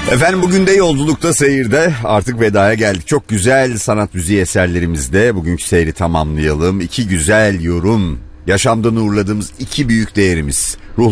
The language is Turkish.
Efendim bugün de yolculukta, seyirde artık vedaya geldik. Çok güzel sanat müziği eserlerimizde bugünkü seyri tamamlayalım. İki güzel yorum, yaşamda uğurladığımız iki büyük değerimiz.